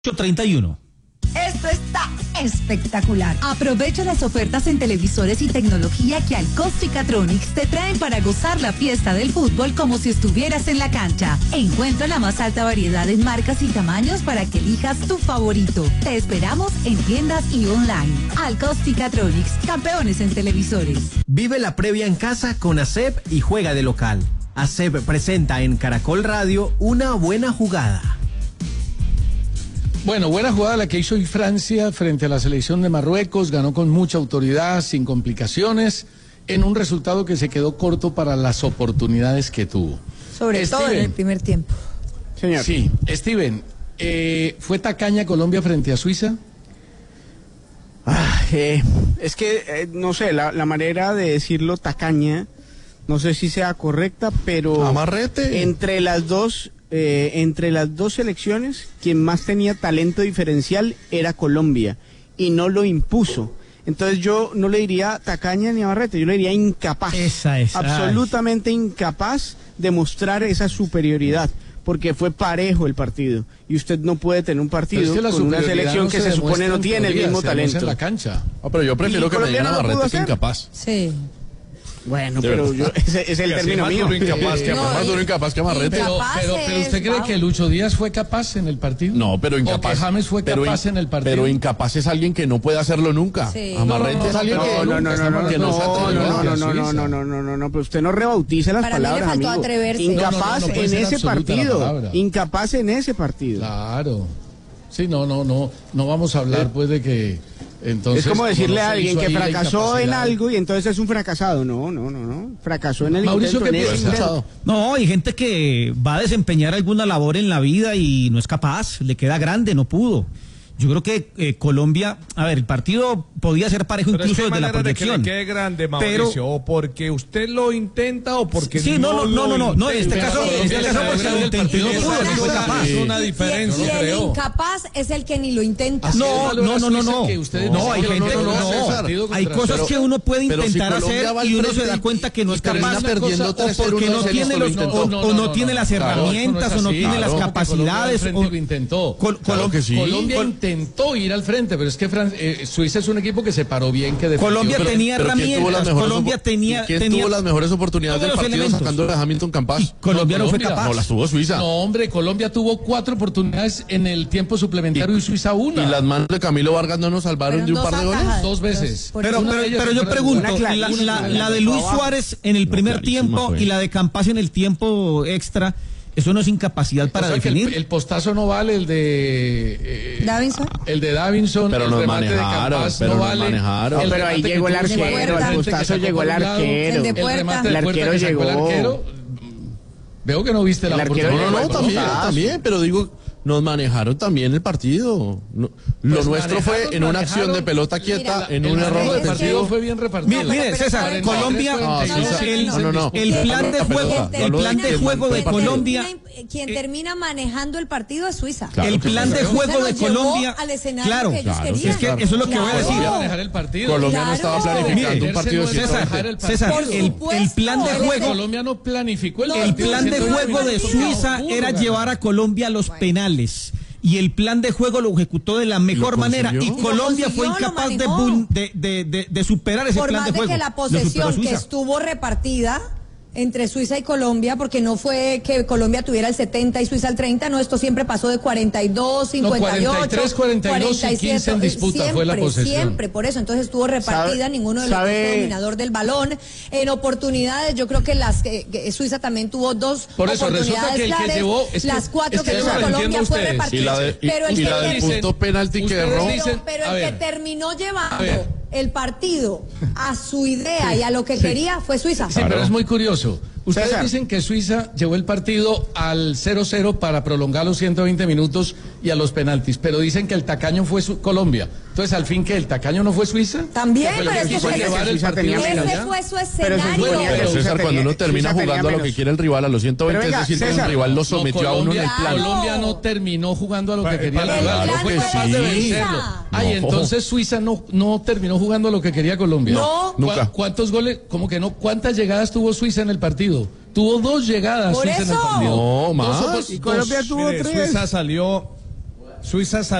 8:31. Esto está espectacular. Aprovecha las ofertas en televisores y tecnología que Alcos-Ficatronics te traen para gozar la fiesta del fútbol como si estuvieras en la cancha. Encuentra la más alta variedad en marcas y tamaños para que elijas tu favorito. Te esperamos en tiendas y online. Alcos-Ficatronics, campeones en televisores. Vive la previa en casa con ASEP y juega de local. ASEP presenta en Caracol Radio Una Buena Jugada. Bueno, buena jugada la que hizo hoy Francia frente a la selección de Marruecos, ganó con mucha autoridad, sin complicaciones, en un resultado que se quedó corto para las oportunidades que tuvo. Sobre todo en el primer tiempo. Señor. Sí, Steven, ¿fue tacaña Colombia frente a Suiza? Es que, no sé, la manera de decirlo tacaña, no sé si sea correcta, pero Amarrete. Entre las dos selecciones, quien más tenía talento diferencial era Colombia, y no lo impuso. Entonces yo no le diría tacaña ni amarrete, yo le diría incapaz. Absolutamente incapaz de mostrar esa superioridad, porque fue parejo el partido, y usted no puede tener un partido con una selección que se supone no tiene el mismo talento. En la cancha. Pero yo prefiero que me digan amarrete que incapaz. Sí. Bueno, pero ese es el término mío. Más duro incapaz que amarrete. Pero ¿usted cree que Lucho Díaz fue capaz en el partido? No, pero incapaz. ¿O que James fue capaz en el partido? Pero incapaz es alguien que no puede hacerlo nunca. Sí. Amarrete es alguien que no se atreve. No, pero usted no rebautice las palabras, mí le faltó amigo. atreverse. Incapaz en ese partido. Incapaz en ese partido. Claro. Sí, no vamos a hablar pues de que... Entonces, es como decirle a alguien que fracasó en algo algo y entonces es un fracasado. No. Fracasó en el Mauricio, intento. No, hay gente que va a desempeñar alguna labor en la vida y no es capaz, le queda grande, no pudo. Yo creo que Colombia, a ver, el partido podía ser parejo pero incluso es que desde la proyección. De que le quede grande, Mauricio, pero, o porque usted lo intenta o porque sí, no, en este caso porque lo intentó y no pudo, no fue capaz. Es una diferencia. Y el incapaz es el que ni lo intenta. No, hay gente no. Hay cosas que uno puede intentar hacer y uno se da cuenta que no es capaz o porque no tiene las herramientas o no tiene las capacidades. Colombia intentó ir al frente, pero es que Suiza es un equipo que se paró bien, que defendió. Colombia tenía herramientas, Colombia tenía... ¿Quién tuvo las mejores oportunidades del partido sacando a Hamilton Campas? Colombia no fue capaz. No, las tuvo Suiza. No, hombre, Colombia tuvo 4 oportunidades en el tiempo suplementario y Suiza 1. ¿Y las manos de Camilo Vargas no nos salvaron de un par de goles? 2 veces. Pero yo pregunto, la de Luis Suárez en el primer tiempo y la de Campas en el tiempo extra... ¿Eso no es incapacidad para definir? El postazo no vale, el de... ¿Davinson? El de Davinson, pero el remate de Campas no vale. Pero ahí llegó el arquero, el postazo llegó el arquero. El de Puerta. El arquero llegó. Veo que no viste la oportunidad. No, también, pero digo... Nos manejaron también el partido. Lo nuestro fue en una acción de pelota quieta, en un error defensivo. Fue bien repartido. Mire, César, Colombia, el plan de juego de Colombia... Quien termina manejando el partido es Suiza. El plan de juego de Colombia... Claro, es que eso es lo que voy a decir. Manejar el partido. Colombia no estaba planificando un partido de César, el plan de juego... Colombia no planificó el plan de juego de Suiza era llevar a Colombia a los penales. Y el plan de juego lo ejecutó de la mejor manera y Colombia fue incapaz de superar ese plan de juego. Por más de que la posesión que estuvo repartida entre Suiza y Colombia, porque no fue que Colombia tuviera el 70 y Suiza el 30, no, esto siempre pasó de 42, 58, 43, 42 y 15 en disputa siempre, fue la posesión. Siempre, por eso, entonces estuvo repartida, ninguno de los dos fue dominador del balón. En oportunidades, yo creo que Suiza también tuvo 2 oportunidades claras, las 4 que tuvo Colombia fue repartida. Pero el punto penalti que erró. Pero el que terminó llevando el partido a su idea y a lo que quería fue Suiza. Sí, pero es muy curioso. Ustedes dicen que Suiza llevó el partido al 0-0 para prolongar los 120 minutos y a los penaltis, pero dicen que el tacaño fue Colombia. Entonces, al fin, ¿que el tacaño no fue Suiza? También, pero es que fue ese fue su escenario. Pero César, cuando uno termina jugando a lo que quiere el rival a los 120, es decir, que el rival lo sometió a uno en el plan. Colombia no terminó jugando a lo que quería el rival. Claro que sí. Ay, entonces Suiza no terminó jugando a lo que quería Colombia. No. Nunca. ¿Cuántos goles? ¿Cómo que no? ¿Cuántas llegadas tuvo Suiza en el partido? Tuvo 2 llegadas Suiza en el partido. No, más. Y Colombia tuvo 3. Suiza salió Suiza